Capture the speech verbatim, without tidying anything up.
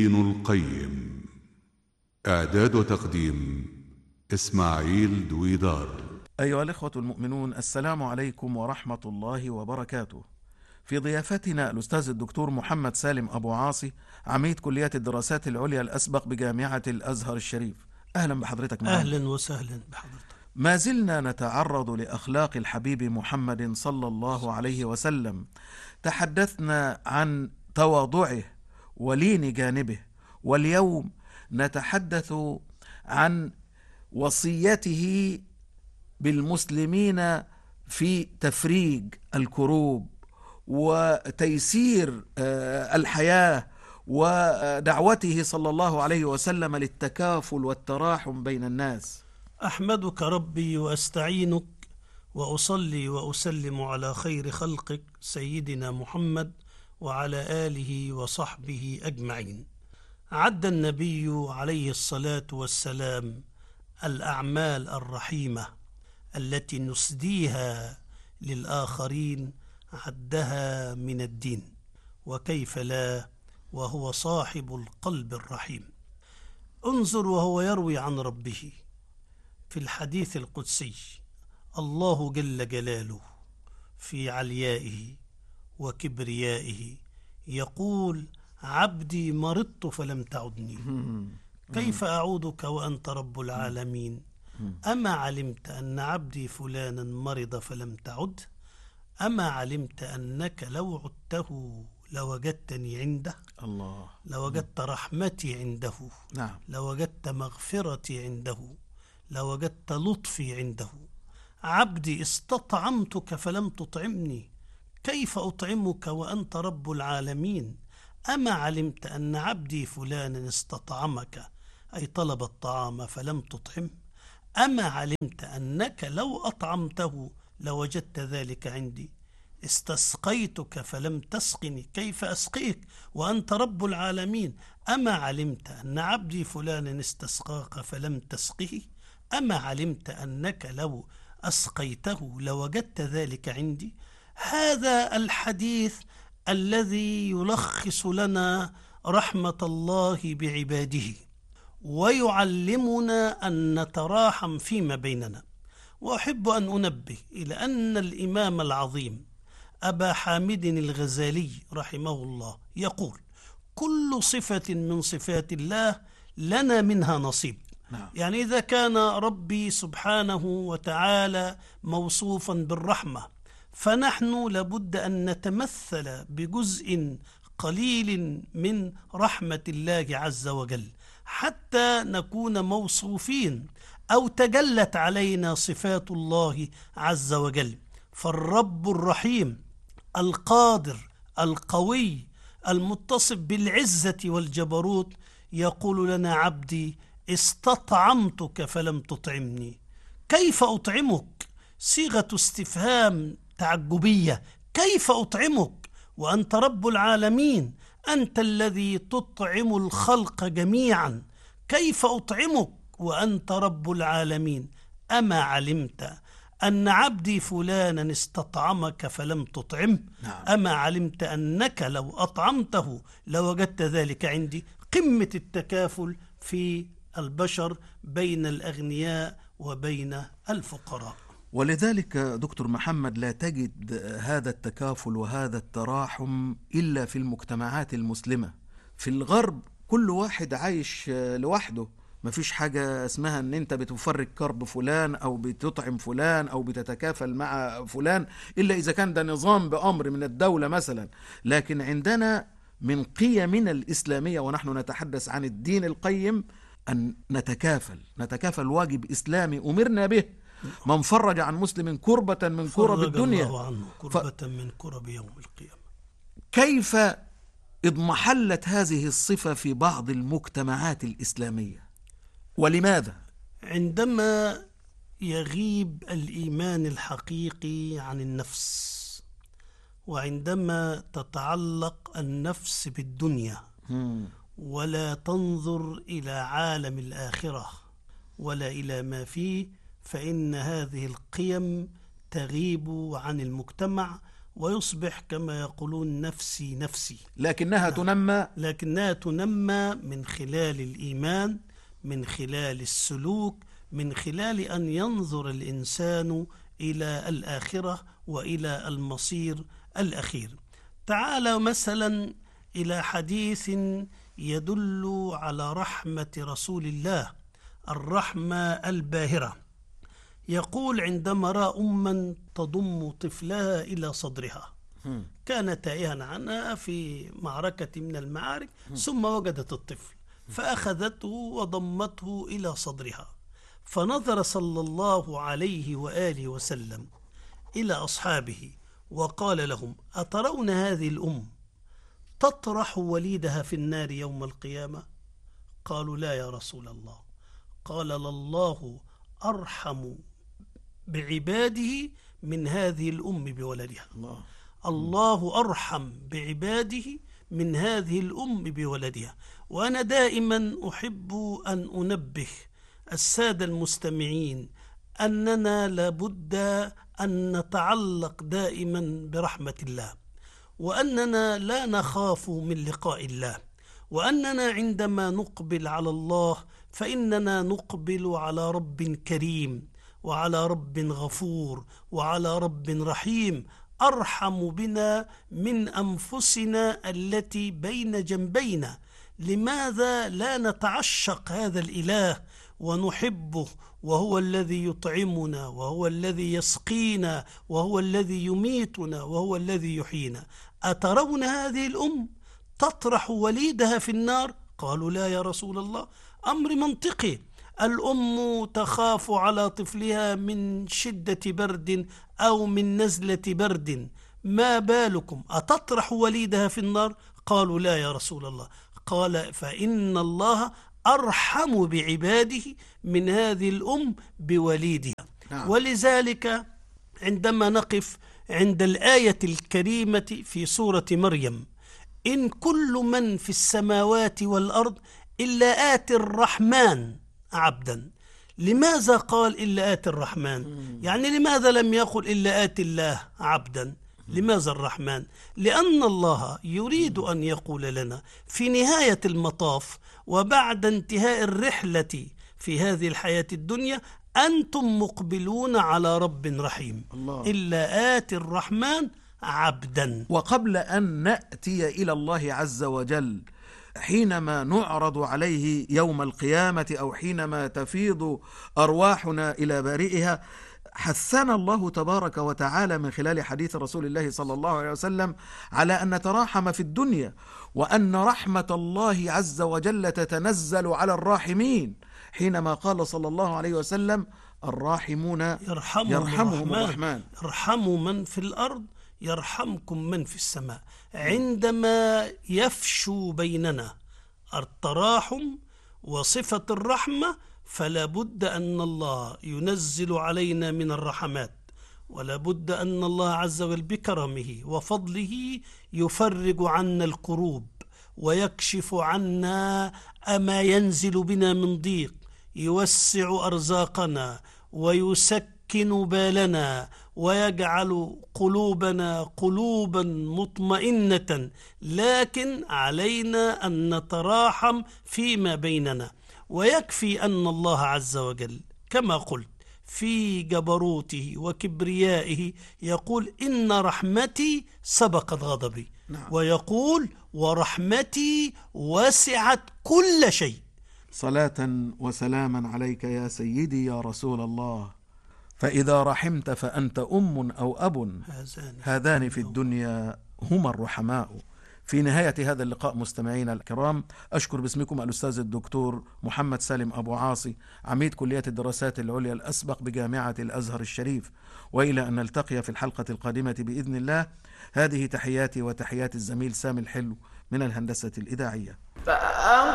ابن القيم. إعداد وتقديم إسماعيل دويدار. أيها الإخوة المؤمنون، السلام عليكم ورحمة الله وبركاته. في ضيافتنا الأستاذ الدكتور محمد سالم أبو عاصي، عميد كلية الدراسات العليا الأسبق بجامعة الأزهر الشريف. أهلا بحضرتك معنا. أهلا وسهلا بحضرتك. ما زلنا نتعرض لأخلاق الحبيب محمد صلى الله عليه وسلم. تحدثنا عن تواضعه ولين جانبه، واليوم نتحدث عن وصيته بالمسلمين في تفريج الكروب وتيسير الحياة، ودعوته صلى الله عليه وسلم للتكافل والتراحم بين الناس. أحمدك ربي وأستعينك وأصلي وأسلم على خير خلقك سيدنا محمد وعلى آله وصحبه أجمعين. عد النبي عليه الصلاة والسلام الأعمال الرحيمة التي نسديها للآخرين، عدها من الدين، وكيف لا وهو صاحب القلب الرحيم. انظر وهو يروي عن ربه في الحديث القدسي: الله جل جلاله في عليائه وكبريائه يقول: عبدي مرضت فلم تعدني، كيف أعودك وأنت رب العالمين؟ أما علمت أن عبدي فلانا مرض فلم تعد؟ أما علمت أنك لو عدته لوجدتني عنده؟ الله. لوجدت رحمتي عنده، نعم. لوجدت مغفرتي عنده، لوجدت لطفي عنده. عبدي استطعمتك فلم تطعمني، كيف أطعمك وأنت رب العالمين؟ أما علمت أن عبدي فلانا استطعمك، أي طلب الطعام، فلم تطعم؟ أما علمت أنك لو أطعمته لوجدت ذلك عندي؟ استسقيتك فلم تسقني، كيف أسقيك وأنت رب العالمين؟ أما علمت أن عبدي فلانا استسقاك فلم تسقه؟ أما علمت أنك لو أسقيته لوجدت ذلك عندي؟ هذا الحديث الذي يلخص لنا رحمة الله بعباده ويعلمنا أن نتراحم فيما بيننا. وأحب أن أنبه إلى أن الإمام العظيم أبا حامد الغزالي رحمه الله يقول: كل صفة من صفات الله لنا منها نصيب. نعم. يعني إذا كان ربي سبحانه وتعالى موصوفا بالرحمة، فنحن لابد أن نتمثل بجزء قليل من رحمة الله عز وجل حتى نكون موصوفين أو تجلت علينا صفات الله عز وجل. فالرب الرحيم القادر القوي المتصف بالعزة والجبروت يقول لنا: عبدي استطعمتك فلم تطعمني، كيف أطعمك؟ صيغة استفهام تعجبية: كيف أطعمك وأنت رب العالمين؟ أنت الذي تطعم الخلق جميعا، كيف أطعمك وأنت رب العالمين؟ أما علمت أن عبدي فلانا استطعمك فلم تطعم؟ نعم. أما علمت أنك لو أطعمته لوجدت ذلك عندي؟ قمة التكافل في البشر بين الأغنياء وبين الفقراء. ولذلك دكتور محمد لا تجد هذا التكافل وهذا التراحم إلا في المجتمعات المسلمة. في الغرب كل واحد عايش لوحده، مفيش حاجة اسمها ان انت بتفرج كرب فلان او بتطعم فلان او بتتكافل مع فلان، الا اذا كان ده نظام بأمر من الدولة مثلا. لكن عندنا من قيمنا الإسلامية، ونحن نتحدث عن الدين القيم، أن نتكافل نتكافل واجب إسلامي أمرنا به. من فرج عن مسلم كربة من كرب الدنيا الله عنه كربة ف... من كرب يوم القيامة. كيف اضمحلت هذه الصفة في بعض المجتمعات الإسلامية؟ ولماذا؟ عندما يغيب الإيمان الحقيقي عن النفس، وعندما تتعلق النفس بالدنيا ولا تنظر إلى عالم الآخرة ولا إلى ما فيه، فإن هذه القيم تغيب عن المجتمع ويصبح كما يقولون نفسي نفسي، لكنها تنمى لكنها تنمى من خلال الإيمان، من خلال السلوك، من خلال أن ينظر الإنسان إلى الآخرة وإلى المصير الأخير. تعال مثلا إلى حديث يدل على رحمة رسول الله، الرحمة الباهرة. يقول: عندما رأى أما تضم طفلها إلى صدرها، كان تائها عنها في معركة من المعارك، ثم وجدت الطفل فأخذته وضمته إلى صدرها، فنظر صلى الله عليه وآله وسلم إلى أصحابه وقال لهم: أترون هذه الأم تطرح وليدها في النار يوم القيامة؟ قالوا: لا يا رسول الله. قال: لله أرحم بعباده من هذه الأم بولدها. الله, الله أرحم بعباده من هذه الأم بولدها. وأنا دائما أحب أن أنبه السادة المستمعين أننا لابد أن نتعلق دائما برحمة الله، وأننا لا نخاف من لقاء الله، وأننا عندما نقبل على الله فإننا نقبل على رب كريم، وعلى رب غفور، وعلى رب رحيم، أرحم بنا من أنفسنا التي بين جنبينا. لماذا لا نتعشق هذا الإله ونحبه، وهو الذي يطعمنا، وهو الذي يسقينا، وهو الذي يميتنا، وهو الذي يحيينا؟ أترون هذه الأم تطرح وليدها في النار؟ قالوا: لا يا رسول الله. أمر منطقي، الأم تخاف على طفلها من شدة برد أو من نزلة برد، ما بالكم أتطرح وليدها في النار؟ قالوا: لا يا رسول الله. قال: فإن الله أرحم بعباده من هذه الأم بوليدها. نعم. ولذلك عندما نقف عند الآية الكريمة في سورة مريم: إن كل من في السماوات والأرض إلا آتي الرحمن عبدا. لماذا قال إلا آتي الرحمن؟ يعني لماذا لم يقل إلا آتي الله عبدا؟ لماذا الرحمن؟ لأن الله يريد أن يقول لنا في نهاية المطاف وبعد انتهاء الرحلة في هذه الحياة الدنيا: أنتم مقبلون على رب رحيم. الله. إلا آتي الرحمن عبدا. وقبل أن نأتي إلى الله عز وجل حينما نعرض عليه يوم القيامة أو حينما تفيض أرواحنا إلى بارئها، حثنا الله تبارك وتعالى من خلال حديث رسول الله صلى الله عليه وسلم على أن نتراحم في الدنيا، وأن رحمة الله عز وجل تتنزل على الراحمين، حينما قال صلى الله عليه وسلم: الراحمون يرحمهم, يرحمهم الرحمن، ارحموا من في الأرض يرحمكم من في السماء. عندما يفشو بيننا التراحم وصفة الرحمة، فلا بد أن الله ينزل علينا من الرحمات، ولا بد أن الله عز وجل بكرمه وفضله يفرج عنا الكروب ويكشف عنا أما ينزل بنا من ضيق، يوسع أرزاقنا ويسكن بالنا ويجعل قلوبنا قلوبا مطمئنة. لكن علينا أن نتراحم فيما بيننا. ويكفي أن الله عز وجل كما قلت في جبروته وكبريائه يقول: إن رحمتي سبقت غضبي. نعم. ويقول: ورحمتي وسعت كل شيء. صلاة وسلاما عليك يا سيدي يا رسول الله. فإذا رحمت فأنت أم أو أب، هذان في الدنيا هما الرحماء. في نهاية هذا اللقاء مستمعينا الكرام، أشكر باسمكم الأستاذ الدكتور محمد سالم أبو عاصي، عميد كلية الدراسات العليا الأسبق بجامعة الأزهر الشريف، وإلى أن نلتقي في الحلقة القادمة بإذن الله. هذه تحياتي وتحيات الزميل سامي الحلو من الهندسة الإذاعية.